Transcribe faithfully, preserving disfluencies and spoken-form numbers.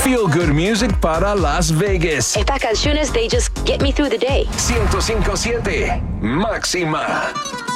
Feel Good Music para Las Vegas. Estas canciones, they just get me through the day. ciento cinco punto siete Máxima.